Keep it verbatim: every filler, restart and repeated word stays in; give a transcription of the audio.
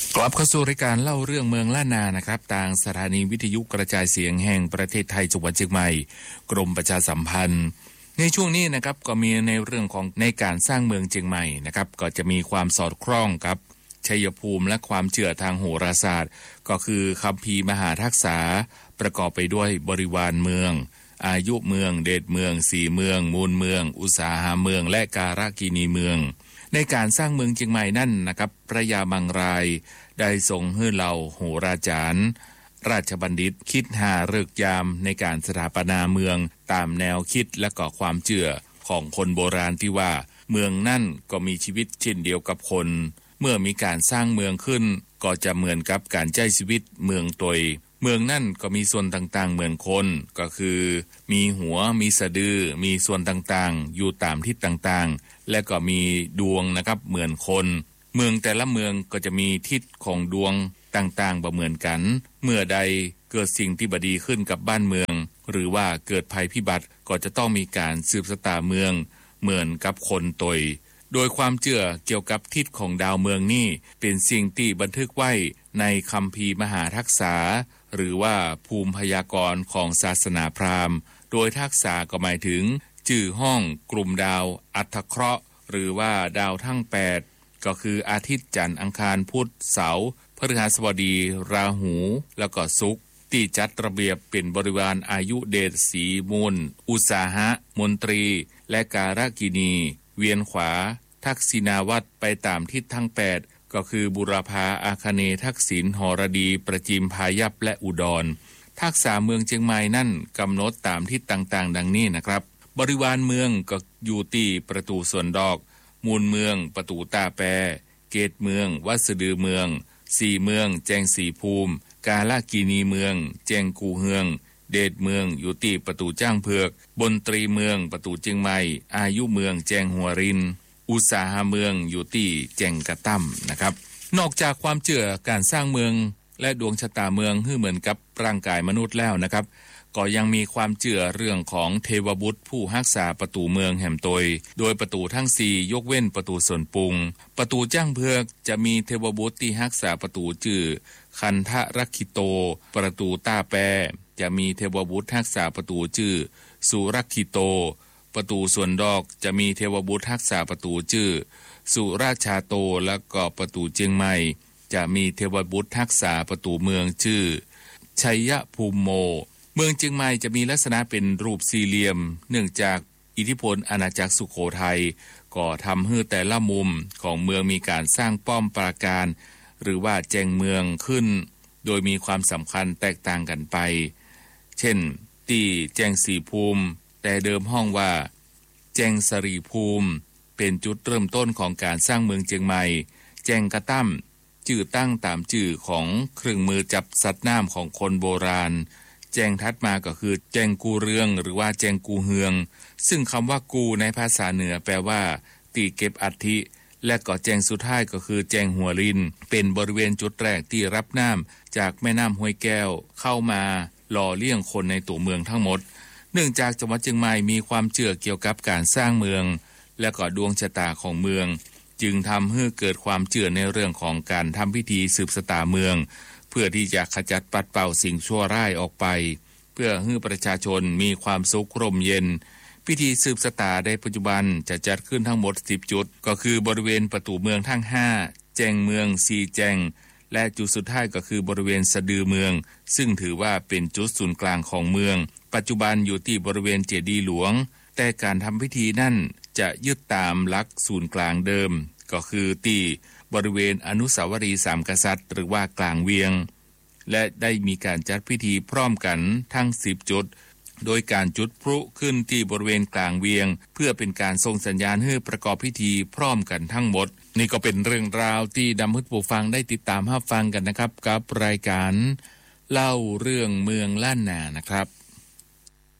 กลับเข้าสู่รายการเล่าเรื่องเมืองล้านนานะครับทางสถานีวิทยุกระจายเสียงแห่งประเทศไทยจังหวัดเชียงใหม่กรมประชาสัมพันธ์ในช่วงนี้นะครับก็มีในเรื่องของในการสร้างเมืองเชียงใหม่นะครับก็จะมีความสอดคล้องกับชัยภูมิและความเชื่อทางโหราศาสตร์ก็คือคัมภีร์มหาทักษะประกอบไปด้วยบริวารเมืองอายุเมืองเดชเมืองสีเมืองมูลเมืองอุตสาหเมืองและการกินีเมืองในการสร้างเมืองเชียงใหม่นั่นนะครับพระยามังรายได้ทรงให้เหล่าโหราจารย์ราชบัณฑิตคิดหาฤกษ์ยามในการสถาปนาเมืองตามแนวคิดและก็ความเชื่อของคนโบราณที่ว่าเมืองนั่นก็มีชีวิตเช่นเดียวกับคนเมื่อมีการสร้างเมืองขึ้นก็จะเหมือนกับการใช้ชีวิตเมืองตยเมืองนั่นก็มีส่วนต่างๆเหมือนคนก็คือมีหัวมีสะดือมีส่วนต่างๆอยู่ตามทิศต่างๆและก็มีดวงนะครับเหมือนคนเมืองแต่ละเมืองก็จะมีทิศของดวงต่างๆบ่เหมือนกันเมื่อใดเกิดสิ่งที่บ่ดีขึ้นกับบ้านเมืองหรือว่าเกิดภัยพิบัติก็จะต้องมีการสืบชะตาเมืองเหมือนกับคนตยโดยความเชื่อเกี่ยวกับทิศของดาวเมืองนี่เป็นสิ่งที่บันทึกไว้ในคัมภีร์มหาทักษะหรือว่าภูมิพยากรณ์ของศาสนาพราหมณ์โดยทักษะก็หมายถึงชื่อห้องกลุ่มดาวอัฏฐเคราะห์หรือว่าดาวทั้งแปดก็คืออาทิตย์จันทร์อังคารพุธเสาร์พฤหัสบดีราหูแล้วก็ศุกร์ที่จัดระเบียบเป็นบริวารอายุเดชสีมูลอุตสาหะมนตรีและการกินีเวียนขวาทักษิณาวัตรไปตามทิศทั้งแปดก็คือบุรพาอาคเนย์ทักษิณหรดีประจิมพายัพและอุดรทักษะเมืองเชียงใหม่นั่นกำหนดตามทิศต่างๆดังนี้นะครับบริวารเมืองก็อยู่ที่ประตูสวนดอกมูลเมืองประตูตาแปเกตเมืองวัดสะดือเมืองสี่เมืองแจงสีภูมิกาลกินีเมืองแจงกูเฮืองเดชเมืองอยู่ที่ประตูจ้างเผือกบนตรีเมืองประตูเชียงใหม่อายุเมืองแจงหัวรินอุตสาหเมืองอยู่ที่แจงกระตั้มนะครับนอกจากความเชื่อการสร้างเมืองและดวงชะตาเมืองให้เหมือนกับร่างกายมนุษย์แล้วนะครับก็ยังมีความเชื่อเรื่องของเทวบุตรผู้รักษาประตูเมืองแห่มตยโดยประตูทั้งสี่ยกเว้นประตูส่วนปรุงประตูจ้างเผือกจะมีเทวบุตรที่รักษาประตูชื่อคันธรักขิโตประตูต้าแปจะมีเทวบุตรรักษาประตูชื่อสุรักขิโตประตูส่วนดอกจะมีเทวบุตรรักษาประตูชื่อสุราชาโตและก็ประตูเจียงใหม่จะมีเทวบุตรรักษาประตูเมืองชื่อชัยภูมิโมเมืองเชียงใหม่จะมีลักษณะเป็นรูปสี่เหลี่ยมเนื่องจากอิทธิพลอาณาจักรสุโขทัยก็ทำให้แต่ละมุมของเมืองมีการสร้างป้อมปราการหรือว่าแจงเมืองขึ้นโดยมีความสำคัญแตกต่างกันไปเช่นที่แจงสีภูมิแต่เดิมห้องว่าแจงสรีภูมิเป็นจุดเริ่มต้นของการสร้างเมืองเชียงใหม่แจงกระตั้มชื่อตั้งตามชื่อของเครื่องมือจับสัตว์น้ำของคนโบราณแจงทัดมาก็คือแจงกูเรืองหรือว่าแจงกูเฮืองซึ่งคำว่ากูในภาษาเหนือแปลว่าตีเก็บอัฐิและก็แจงสุดท้ายก็คือแจงหัวรินเป็นบริเวณจุดแรกที่รับน้ำจากแม่น้ำห้วยแก้วเข้ามาหล่อเลี้ยงคนในตัวเมืองทั้งหมดเนื่องจากจังหวัดเชียงใหม่มีความเชื่อเกี่ยวกับการสร้างเมืองและก็ดวงชะตาของเมืองจึงทำให้เกิดความเชื่อในเรื่องของการทำพิธีสืบชะตาเมืองเพื่อที่จะขจัดปัดเป่าสิ่งชั่วร้ายออกไปเพื่อให้ประชาชนมีความสุขร่มเย็นพิธีสืบชะตาในปัจจุบันจะจัดขึ้นทั้งหมดสิบจุดก็คือบริเวณประตูเมืองทั้งห้าแจงเมืองสี่แจงและจุดสุดท้ายก็คือบริเวณสะดือเมืองซึ่งถือว่าเป็นจุดศูนย์กลางของเมืองปัจจุบันอยู่ที่บริเวณเจดีย์หลวงแต่การทำพิธีนั่นจะยึดตามหลักศูนย์กลางเดิมก็คือที่บริเวณอนุสาวรีย์สามกษัตริย์หรือว่ากลางเวียงและได้มีการจัดพิธีพร้อมกันทั้งสิบจุดโดยการจุดพลุขึ้นที่บริเวณกลางเวียงเพื่อเป็นการส่งสัญญาณให้ประกอบพิธีพร้อมกันทั้งหมดนี่ก็เป็นเรื่องราวที่นำให้ผู้ฟังได้ติดตามรับฟังกันนะครับกับรายการเล่าเรื่องเมืองล้านนานะครับ